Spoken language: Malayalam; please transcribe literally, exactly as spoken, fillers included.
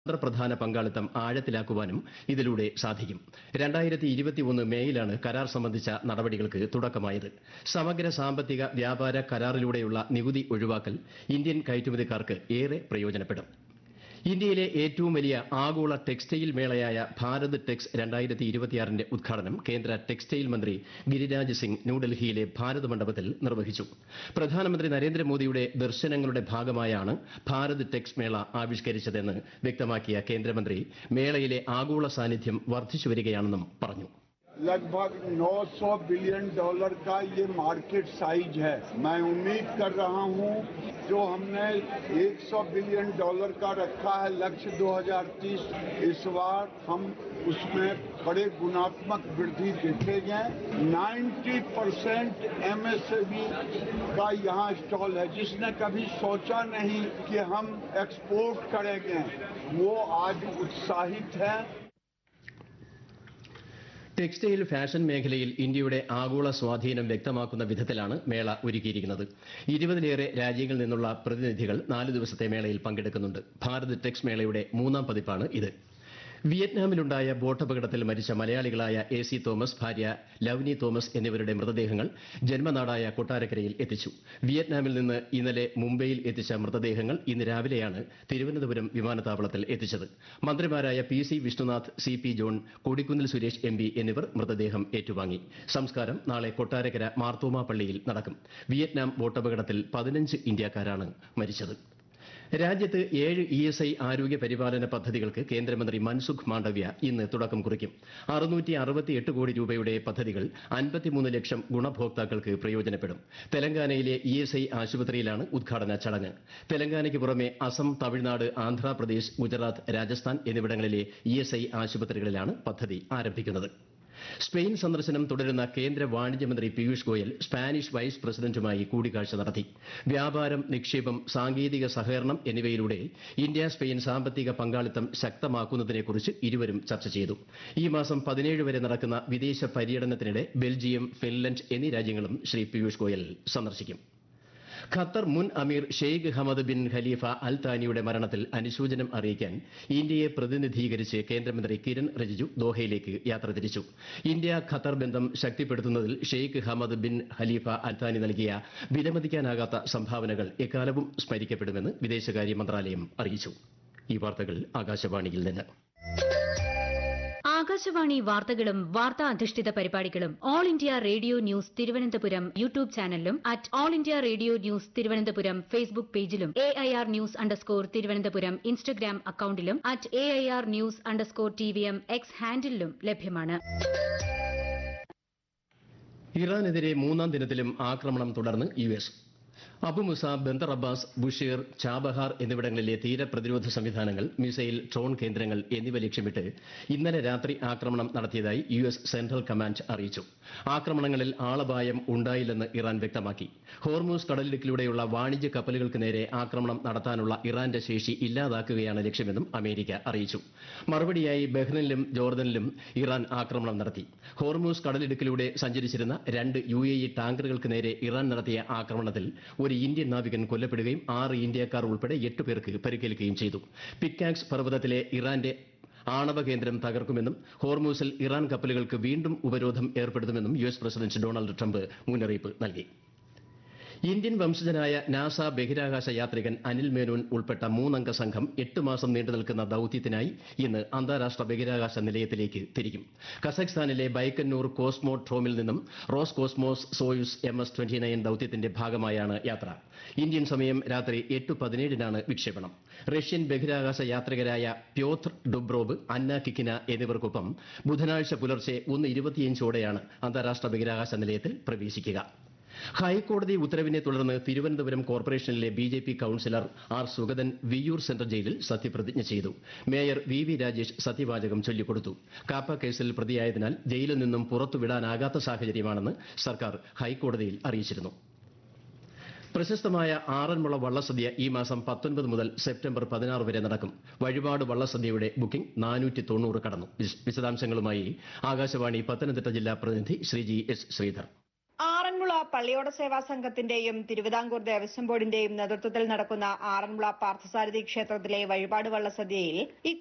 തന്ത്രപ്രധാന പങ്കാളിത്തം ആഴത്തിലാക്കുവാനും ഇതിലൂടെ സാധിക്കും. രണ്ടായിരത്തി ഇരുപത്തിയൊന്ന് മേയിലാണ് കരാർ സംബന്ധിച്ച നടപടികൾക്ക് തുടക്കമായത്. സമഗ്ര സാമ്പത്തിക വ്യാപാര കരാറിലൂടെയുള്ള നികുതി ഒഴിവാക്കൽ ഇന്ത്യൻ കയറ്റുമതിക്കാർക്ക് ഏറെ പ്രയോജനപ്പെടും. ഇന്ത്യയിലെ ഏറ്റവും വലിയ ആഗോള ടെക്സ്റ്റൈൽ മേളയായ ഭാരത് ടെക്സ് രണ്ടായിരത്തി ഇരുപത്തിയാറിന്റെ ഉദ്ഘാടനം കേന്ദ്ര ടെക്സ്റ്റൈൽ മന്ത്രി ഗിരിരാജ് സിംഗ് ന്യൂഡൽഹിയിലെ ഭാരത് മണ്ഡപത്തിൽ നിർവഹിച്ചു. പ്രധാനമന്ത്രി നരേന്ദ്രമോദിയുടെ ദർശനങ്ങളുടെ ഭാഗമായാണ് ഭാരത് ടെക്സ് മേള ആവിഷ്കരിച്ചതെന്ന് വ്യക്തമാക്കിയ കേന്ദ്രമന്ത്രി മേളയിലെ ആഗോള സാന്നിധ്യം വർദ്ധിച്ചുവരികയാണെന്നും പറഞ്ഞു. लगभग नौ सौ बिलियन डॉलर का ये मार्केट साइज है. मैं उम्मीद कर रहा हूँ जो हमने सौ बिलियन डॉलर का रखा है लक्ष्य दो हज़ार तीस, इस बार हम उसमें बड़े गुणात्मक वृद्धि देखेंगे. नब्बे परसेंट एमएसएमई का यहाँ स्टॉल है. जिसने कभी सोचा नहीं कि हम एक्सपोर्ट करेंगे वो आज उत्साहित है. ടെക്സ്റ്റൈൽ ഫാഷൻ മേഖലയിൽ ഇന്ത്യയുടെ ആഗോള സ്വാധീനം വ്യക്തമാക്കുന്ന വിധത്തിലാണ് മേള ഒരുക്കിയിരിക്കുന്നത്. ഇരുപതിലേറെ രാജ്യങ്ങളിൽ നിന്നുള്ള പ്രതിനിധികൾ നാല് ദിവസത്തെ മേളയിൽ പങ്കെടുക്കുന്നുണ്ട്. ഭാരത് ടെക്സ് മേളയുടെ മൂന്നാം പതിപ്പാണ് ഇത്. വിയറ്റ്നാമിലുണ്ടായ ബോട്ടപകടത്തിൽ മരിച്ച മലയാളികളായ എ സി തോമസ്, ഭാര്യ ലവ്നി തോമസ് എന്നിവരുടെ മൃതദേഹങ്ങൾ ജന്മനാടായ കൊട്ടാരക്കരയിൽ എത്തിച്ചു. വിയറ്റ്നാമിൽ നിന്ന് ഇന്നലെ മുംബൈയിൽ എത്തിച്ച മൃതദേഹങ്ങൾ ഇന്ന് രാവിലെയാണ് തിരുവനന്തപുരം വിമാനത്താവളത്തിൽ എത്തിച്ചത്. മന്ത്രിമാരായ P C Vishnunath, C P John, Kodikunnil Suresh M P എന്നിവർ മൃതദേഹം ഏറ്റുവാങ്ങി. സംസ്കാരം നാളെ കൊട്ടാരക്കര മാർത്തോമാ പള്ളിയിൽ നടക്കും. വിയറ്റ്നാം ബോട്ടപകടത്തിൽ പതിനഞ്ച് ഇന്ത്യക്കാരാണ് മരിച്ചത്. രാജ്യത്ത് ഏഴ് ഇ എസ് ഐ ആരോഗ്യ പരിപാലന പദ്ധതികൾക്ക് കേന്ദ്രമന്ത്രി മൻസുഖ് മാണ്ഡവ്യ ഇന്ന് തുടക്കം കുറിക്കും. അറുന്നൂറ്റി അറുപത്തിയെട്ട് കോടി രൂപയുടെ പദ്ധതികൾ അൻപത്തിമൂന്ന് ലക്ഷം ഗുണഭോക്താക്കൾക്ക് പ്രയോജനപ്പെടും. തെലങ്കാനയിലെ ഇ എസ് ഐ ആശുപത്രിയിലാണ് ഉദ്ഘാടന ചടങ്ങ്. തെലങ്കാനയ്ക്ക് പുറമെ അസം, തമിഴ്നാട്, ആന്ധ്രാപ്രദേശ്, ഗുജറാത്ത്, രാജസ്ഥാൻ എന്നിവിടങ്ങളിലെ ഇ എസ് ഐ ആശുപത്രികളിലാണ് പദ്ധതി ആരംഭിക്കുന്നത്. സ്പെയിൻ സന്ദർശനം തുടരുന്ന കേന്ദ്ര വാണിജ്യമന്ത്രി പീയൂഷ് ഗോയൽ സ്പാനിഷ് വൈസ് പ്രസിഡന്റുമായി കൂടിക്കാഴ്ച നടത്തി. വ്യാപാരം, നിക്ഷേപം, സാങ്കേതിക സഹകരണം എന്നിവയിലൂടെ ഇന്ത്യ സ്പെയിൻ സാമ്പത്തിക പങ്കാളിത്തം ശക്തമാക്കുന്നതിനെക്കുറിച്ച് ഇരുവരും ചർച്ച ചെയ്തു. ഈ മാസം പതിനേഴ് വരെ നടക്കുന്ന വിദേശ പര്യടനത്തിനിടെ ബെൽജിയം, ഫിൻലൻഡ് എന്നീ രാജ്യങ്ങളും ശ്രീ പീയൂഷ് ഗോയൽ സന്ദർശിക്കും. ഖത്തർ മുൻ അമീർ ഷെയ്ഖ് ഹമദ് ബിൻ ഖലീഫ അൽ താനിയുടെ മരണത്തിൽ അനുശോചനം അറിയിക്കാൻ ഇന്ത്യയെ പ്രതിനിധീകരിച്ച് കേന്ദ്രമന്ത്രി കിരൺ റിജിജു ദോഹയിലേക്ക് യാത്ര തിരിച്ചു. ഇന്ത്യ ഖത്തർ ബന്ധം ശക്തിപ്പെടുത്തുന്നതിൽ ഷെയ്ഖ് ഹമദ് ബിൻ ഖലീഫ അൽ താനി നൽകിയ വിലമതിക്കാനാകാത്ത സംഭാവനകൾ എക്കാലവും സ്മരിക്കപ്പെടുമെന്ന് വിദേശകാര്യ മന്ത്രാലയം അറിയിച്ചു. ഈ വാർത്തകൾ ആകാശവാണിയിൽ നിന്ന്. ആകാശവാണി വാർത്തകളും വാർത്താ അധിഷ്ഠിത പരിപാടികളും all India radio news Thiruvananthapuram YouTube ചാനലിലും at all India radio news Thiruvananthapuram Facebook പേജിലും A I R news underscore Thiruvananthapuram Instagram അക്കൌണ്ടിലും at A I R news underscore T V M X ഹാൻഡിലും ലഭ്യമാണ്. ഇറാനെതിരെ മൂന്നാം ദിനത്തിലും ആക്രമണം തുടർന്ന് U S. അബുമുസ, Bandar Abbas, Bushehr, Chabahar എന്നിവിടങ്ങളിലെ തീരപ്രതിരോധ സംവിധാനങ്ങൾ, മിസൈൽ, ഡ്രോൺ കേന്ദ്രങ്ങൾ എന്നിവ ലക്ഷ്യമിട്ട് ഇന്നലെ രാത്രി ആക്രമണം നടത്തിയതായി യു എസ് സെൻട്രൽ കമാൻഡ് അറിയിച്ചു. ആക്രമണങ്ങളിൽ ആളപായം ഉണ്ടായില്ലെന്ന് ഇറാൻ വ്യക്തമാക്കി. ഹോർമൂസ് കടലിടുക്കിലൂടെയുള്ള വാണിജ്യ കപ്പലുകൾക്ക് നേരെ ആക്രമണം നടത്താനുള്ള ഇറാന്റെ ശേഷി ഇല്ലാതാക്കുകയാണ് ലക്ഷ്യമെന്നും അമേരിക്ക അറിയിച്ചു. മറുപടിയായി ബഹ്റിനിലും ജോർദനിലും ഇറാൻ ആക്രമണം നടത്തി. ഹോർമൂസ് കടലിടുക്കിലൂടെ സഞ്ചരിച്ചിരുന്ന രണ്ട് യു എ ഇ ടാങ്കറുകൾക്ക് നേരെ ഇറാൻ നടത്തിയ ആക്രമണത്തിൽ ഒരു ഇന്ത്യൻ നാവികൻ കൊല്ലപ്പെടുകയും ആറ് ഇന്ത്യക്കാർ ഉൾപ്പെടെ എട്ട് പേർക്ക് പരിക്കേൽക്കുകയും ചെയ്തു. പിക്കാക്സ് പർവ്വതത്തിലെ ഇറാന്റെ ആണവ കേന്ദ്രം തകർക്കുമെന്നും ഹോർമൂസിൽ ഇറാൻ കപ്പലുകൾക്ക് വീണ്ടും ഉപരോധം ഏർപ്പെടുത്തുമെന്നും U S president Donald Trump മുന്നറിയിപ്പ് നൽകി. ഇന്ത്യൻ വംശജനായ നാസ ബഹിരാകാശ യാത്രികൻ അനിൽ മേനോൻ ഉൾപ്പെട്ട മൂന്നംഗ സംഘം എട്ട് മാസം നീണ്ടു നിൽക്കുന്ന ദൌത്യത്തിനായി ഇന്ന് അന്താരാഷ്ട്ര ബഹിരാകാശ നിലയത്തിലേക്ക് തിരിക്കും. കസഖ്സ്ഥാനിലെ ബൈക്കന്നൂർ കോസ്മോഡ്രോമിൽ നിന്നും rose cosmos Soyuz M S twenty nine ദൌത്യത്തിന്റെ ഭാഗമായാണ് യാത്ര. ഇന്ത്യൻ സമയം രാത്രി എട്ട് പതിനേഴിനാണ് വിക്ഷേപണം. റഷ്യൻ ബഹിരാകാശ യാത്രികരായ പ്യോത്ർ ഡുബ്രോവ്, അന്ന കിക്കിന എന്നിവർക്കൊപ്പം ബുധനാഴ്ച പുലർച്ചെ ഒന്ന് ഇരുപത്തിയഞ്ചോടെയാണ് അന്താരാഷ്ട്ര ബഹിരാകാശ നിലയത്തിൽ പ്രവേശിക്കുക. ഹൈക്കോടതി ഉത്തരവിനെ തുടർന്ന് തിരുവനന്തപുരം കോർപ്പറേഷനിലെ B J P councillor R Sugathan Viyyur central ജയിലിൽ സത്യപ്രതിജ്ഞ ചെയ്തു. മേയർ വി വി രാജേഷ് സത്യവാചകം ചൊല്ലിക്കൊടുത്തു. കാപ്പ കേസിൽ പ്രതിയായതിനാൽ ജയിലിൽ നിന്നും പുറത്തുവിടാനാകാത്ത സാഹചര്യമാണെന്ന് സർക്കാർ ഹൈക്കോടതിയിൽ അറിയിച്ചിരുന്നു. പ്രശസ്തമായ ആറന്മുള വള്ളസദ്യ ഈ മാസം പത്തൊൻപത് മുതൽ സെപ്റ്റംബർ പതിനാറ് വരെ നടക്കും. വഴിപാട് വള്ളസദ്യയുടെ ബുക്കിംഗ് നാനൂറ്റി തൊണ്ണൂറ് കടന്നു. വിശദാംശങ്ങളുമായി ആകാശവാണി പത്തനംതിട്ട ജില്ലാ പ്രതിനിധി ശ്രീജി എസ് ശ്രീധർ. ആറന്മുള പള്ളിയോട സേവാ സംഘത്തിന്റെയും തിരുവിതാംകൂർ ദേവസ്വം ബോർഡിന്റെയും നേതൃത്വത്തിൽ നടക്കുന്ന ആറന്മുള പാർത്ഥസാരഥി ക്ഷേത്രത്തിലെ വഴിപാട് വള്ളസദ്യയിൽ